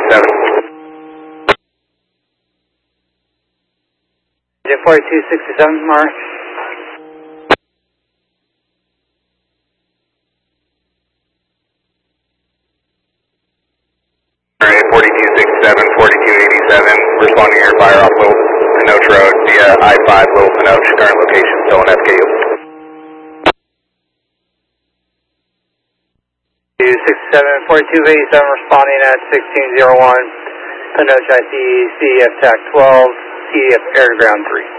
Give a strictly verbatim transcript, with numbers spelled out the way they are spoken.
sixty-seven. forty-two sixty-seven, Mark. forty-two sixty-seven, forty-two eighty-seven, responding here, fire off Little Pinoche Road via I five, Little Pinoche, current location still in F K U. sixty-seven, forty-two eighty-seven, responding at sixteen oh one, Pinoche I C E, C F T A C twelve, C F Air to Ground three.